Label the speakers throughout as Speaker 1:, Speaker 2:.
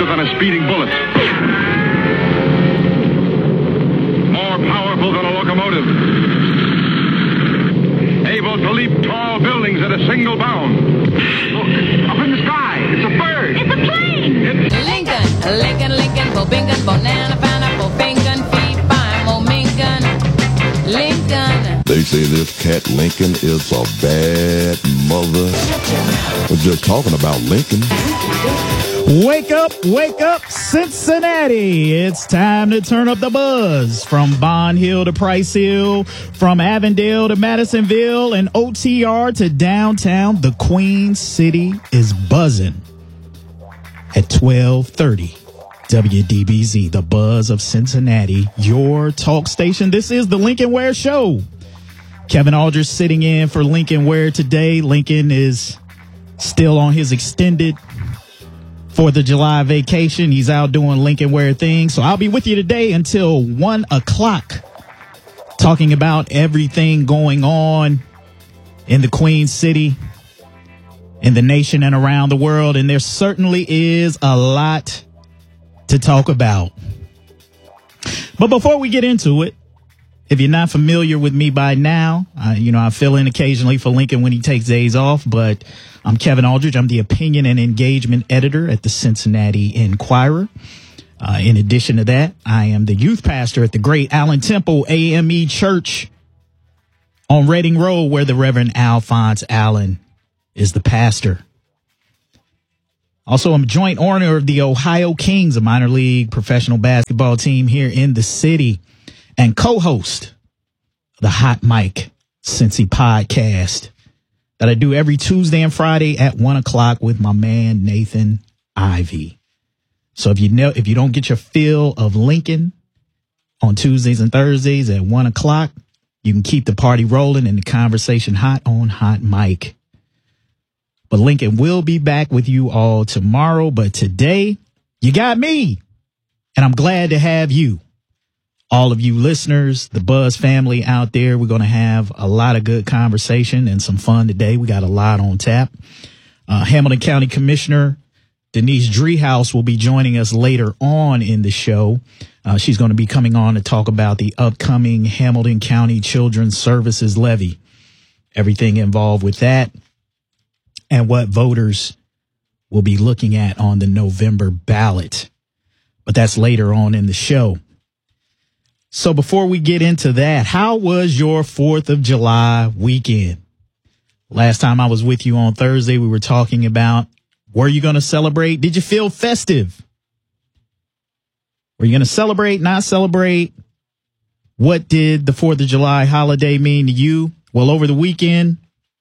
Speaker 1: faster than a speeding bullet. More powerful than a locomotive. Able to leap tall buildings at a single bound. Look, up in the sky. It's a bird.
Speaker 2: It's a plane. Lincoln, Bobingan, Bonana, Pineapple, Fingan, Fee, Fine, Momingan, Lincoln.
Speaker 3: They say this cat Lincoln is a bad mother. We're just talking about Lincoln.
Speaker 4: Wake up, Cincinnati. It's time to turn up the buzz. From Bond Hill to Price Hill, from Avondale to Madisonville, and OTR to downtown, the Queen City is buzzing. At 12:30, WDBZ, the buzz of Cincinnati, your talk station. This is the Lincoln Ware Show. Kevin Aldridge sitting in for Lincoln Ware today. Lincoln is still on his extended 4th of July vacation. He's out doing Lincoln Ware things. So I'll be with you today until 1 o'clock talking about everything going on in the Queen City, in the nation, and around the world. And there certainly is a lot to talk about. But before we get into it, if you're not familiar with me by now, I fill in occasionally for Lincoln when he takes days off, but I'm Kevin Aldridge. I'm the opinion and engagement editor at the Cincinnati Enquirer. In addition to that, I am the youth pastor at the great Allen Temple AME Church on Reading Road, where the Reverend Alphonse Allen is the pastor. Also, I'm a joint owner of the Ohio Kings, a minor league professional basketball team here in the city, and co-host of the Hot Mic Cincy podcast that I do every Tuesday and Friday at 1 o'clock with my man Nathan Ivy. So if you don't get your fill of Lincoln on Tuesdays and Thursdays at 1 o'clock, you can keep the party rolling and the conversation hot on Hot Mic. But Lincoln will be back with you all tomorrow. But today, you got me, and I'm glad to have you. All of you listeners, the Buzz family out there, we're going to have a lot of good conversation and some fun today. We got a lot on tap. Hamilton County Commissioner Denise Driehaus will be joining us later on in the show. She's going to be coming on to talk about the upcoming Hamilton County Children's Services Levy, everything involved with that, and what voters will be looking at on the November ballot. But that's later on in the show. So before we get into that, how was your 4th of July weekend? Last time I was with you on Thursday, we were talking about, were you going to celebrate? Did you feel festive? Were you going to celebrate, not celebrate? What did the 4th of July holiday mean to you? Well, over the weekend,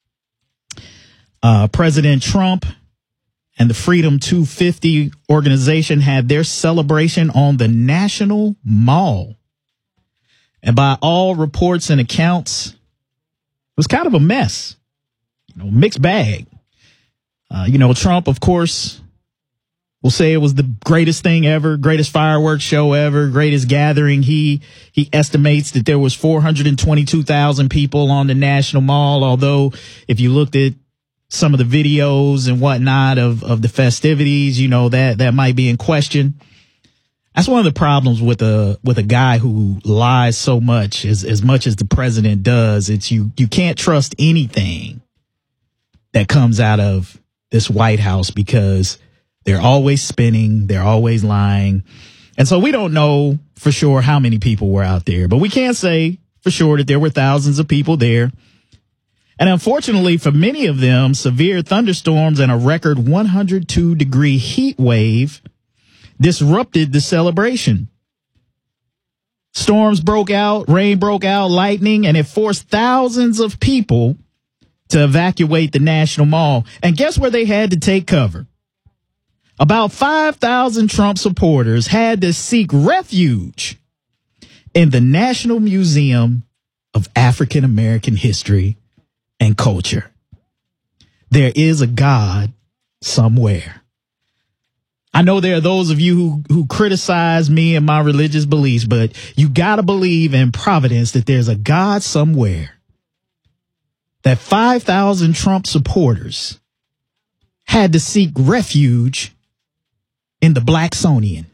Speaker 4: President Trump and the Freedom 250 organization had their celebration on the National Mall. And by all reports and accounts, it was kind of a mess, mixed bag. Trump, of course, will say it was the greatest thing ever, greatest fireworks show ever, greatest gathering. He estimates that there was 422,000 people on the National Mall. Although if you looked at some of the videos and whatnot of the festivities, that might be in question. That's one of the problems with a guy who lies so much as the president does. It's you can't trust anything that comes out of this White House because they're always spinning. They're always lying. And so we don't know for sure how many people were out there, but we can say for sure that there were thousands of people there. And unfortunately for many of them, severe thunderstorms and a record 102-degree heat wave disrupted the celebration. Storms broke out, rain broke out, lightning, and it forced thousands of people to evacuate the National Mall. And guess where they had to take cover? About 5,000 Trump supporters had to seek refuge in the National Museum of African American History and Culture. There is a God somewhere. I know there are those of you who criticize me and my religious beliefs, but you got to believe in providence that there's a God somewhere. That 5,000 Trump supporters had to seek refuge in the Blacksonian.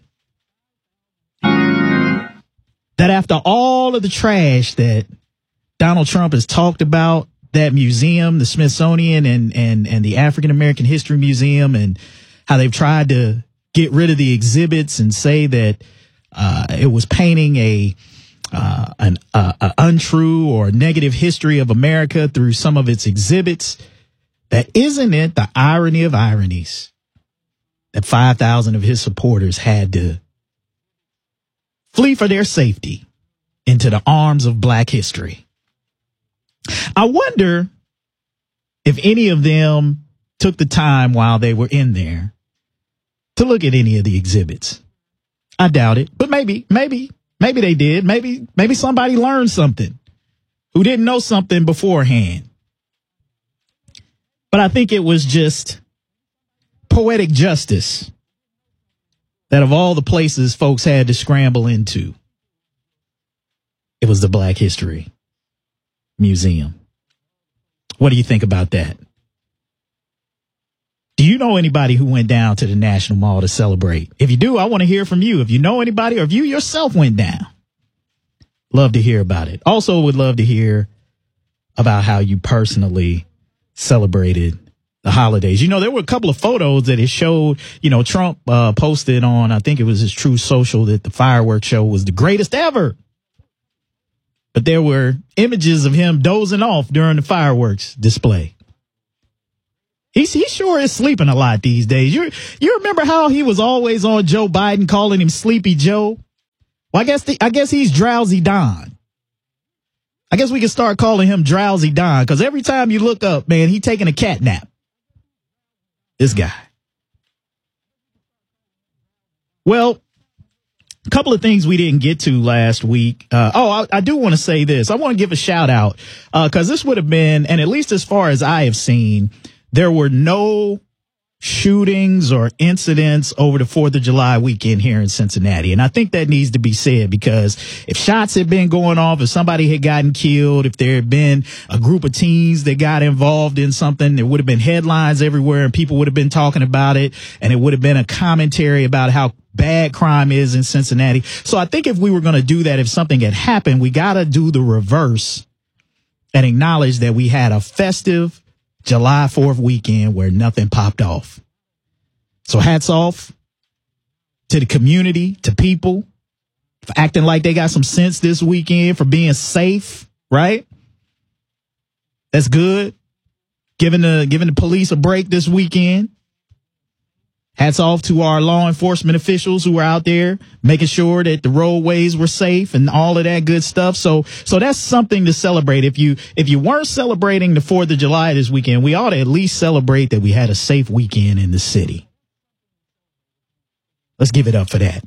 Speaker 4: That after all of the trash that Donald Trump has talked about that museum, the Smithsonian and the African American History Museum, and how they've tried to get rid of the exhibits and say that it was painting an untrue or negative history of America through some of its exhibits, that isn't it the irony of ironies that 5,000 of his supporters had to flee for their safety into the arms of Black history. I wonder if any of them took the time while they were in there to look at any of the exhibits. I doubt it, but maybe they did. Maybe somebody learned something who didn't know something beforehand. But I think it was just poetic justice that of all the places folks had to scramble into, it was the Black History Museum. What do you think about that? Do you know anybody who went down to the National Mall to celebrate? If you do, I want to hear from you. If you know anybody, or if you yourself went down, love to hear about it. Also would love to hear about how you personally celebrated the holidays. You know, there were a couple of photos that it showed, you know, Trump posted on, I think it was his Truth Social, that the fireworks show was the greatest ever. But there were images of him dozing off during the fireworks display. He sure is sleeping a lot these days. You remember how he was always on Joe Biden, calling him Sleepy Joe? Well, I guess he's Drowsy Don. I guess we can start calling him Drowsy Don, because every time you look up, man, he taking a cat nap. This guy. Well, a couple of things we didn't get to last week. I do want to say this. I want to give a shout out, because this would have been, and at least as far as I have seen, there were no shootings or incidents over the 4th of July weekend here in Cincinnati. And I think that needs to be said, because if shots had been going off, if somebody had gotten killed, if there had been a group of teens that got involved in something, there would have been headlines everywhere and people would have been talking about it. And it would have been a commentary about how bad crime is in Cincinnati. So I think if we were going to do that, if something had happened, we got to do the reverse and acknowledge that we had a festive July 4th weekend where nothing popped off. So hats off to the community, to people for acting like they got some sense this weekend, for being safe, right? That's good. Giving the police a break this weekend. Hats off to our law enforcement officials who were out there making sure that the roadways were safe and all of that good stuff. So that's something to celebrate. If you weren't celebrating the 4th of July this weekend, we ought to at least celebrate that we had a safe weekend in the city. Let's give it up for that.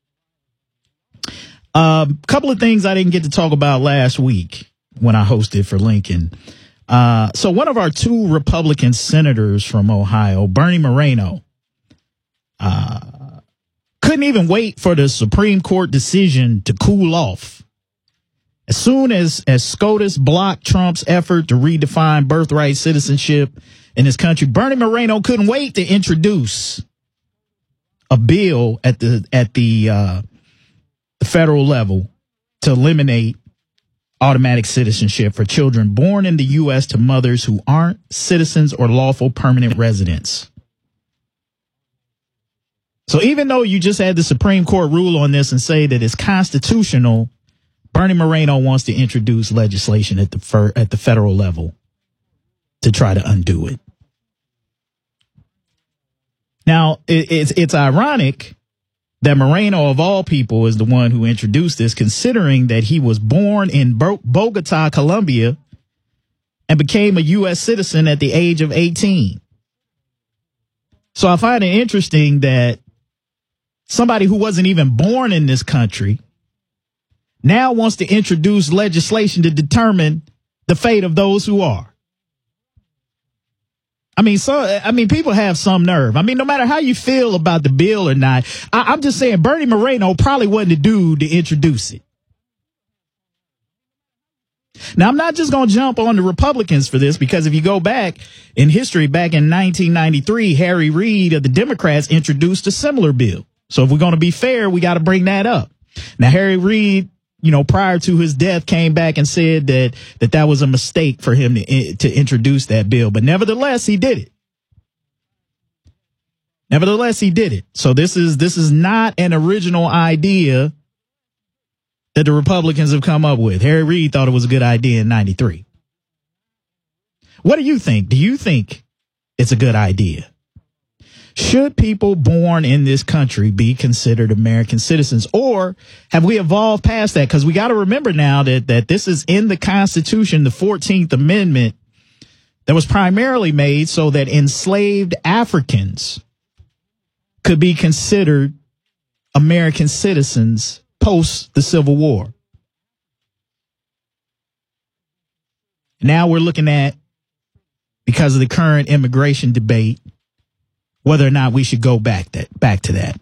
Speaker 4: Couple of things I didn't get to talk about last week when I hosted for Lincoln. So one of our two Republican senators from Ohio, Bernie Moreno, couldn't even wait for the Supreme Court decision to cool off. As soon as SCOTUS blocked Trump's effort to redefine birthright citizenship in this country, Bernie Moreno couldn't wait to introduce a bill at the federal level to eliminate automatic citizenship for children born in the U.S. to mothers who aren't citizens or lawful permanent residents. So even though you just had the Supreme Court rule on this and say that it's constitutional, Bernie Moreno wants to introduce legislation at the federal level to try to undo it. Now, it's ironic that Moreno, of all people, is the one who introduced this, considering that he was born in Bogota, Colombia, and became a U.S. citizen at the age of 18. So I find it interesting that somebody who wasn't even born in this country now wants to introduce legislation to determine the fate of those who are. I mean, people have some nerve. I mean, no matter how you feel about the bill or not, I'm just saying Bernie Moreno probably wasn't the dude to introduce it. Now, I'm not just going to jump on the Republicans for this, because if you go back in history, back in 1993, Harry Reid of the Democrats introduced a similar bill. So if we're going to be fair, we got to bring that up. Now, Harry Reid, prior to his death, came back and said that was a mistake for him to introduce that bill. But nevertheless, he did it. So this is not an original idea that the Republicans have come up with. Harry Reid thought it was a good idea in 93. What do you think? Do you think it's a good idea? Should people born in this country be considered American citizens, or have we evolved past that? Because we got to remember now that this is in the Constitution, the 14th Amendment, that was primarily made so that enslaved Africans could be considered American citizens post the Civil War. Now we're looking at, because of the current immigration debate, whether or not we should go back to that.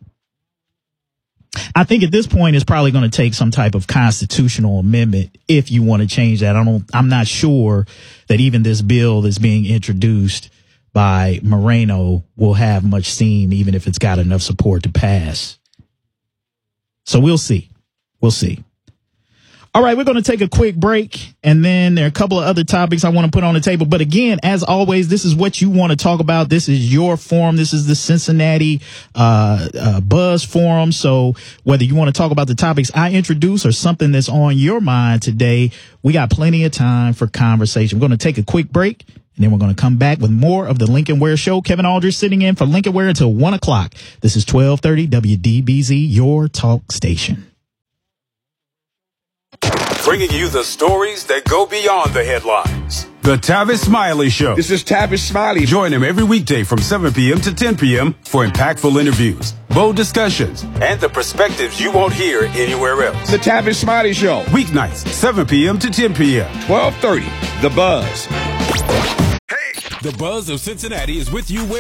Speaker 4: I think at this point it's probably going to take some type of constitutional amendment if you want to change that. I'm not sure that even this bill that's being introduced by Moreno will have much steam, even if it's got enough support to pass. So we'll see. All right, we're going to take a quick break, and then there are a couple of other topics I want to put on the table. But again, as always, this is what you want to talk about. This is your forum. This is the Cincinnati Buzz Forum. So whether you want to talk about the topics I introduce or something that's on your mind today, we got plenty of time for conversation. We're going to take a quick break, and then we're going to come back with more of the Lincoln Ware Show. Kevin Aldridge sitting in for Lincoln Ware until 1 o'clock. This is 1230 WDBZ, your talk station.
Speaker 5: Bringing you the stories that go beyond the headlines. The Tavis Smiley Show.
Speaker 6: This is Tavis Smiley.
Speaker 5: Join him every weekday from 7 p.m. to 10 p.m. for impactful interviews, bold discussions, and the perspectives you won't hear anywhere else.
Speaker 6: The Tavis Smiley Show.
Speaker 5: Weeknights, 7 p.m. to 10 p.m.
Speaker 6: 1230, The Buzz.
Speaker 5: Hey! The Buzz of Cincinnati is with you where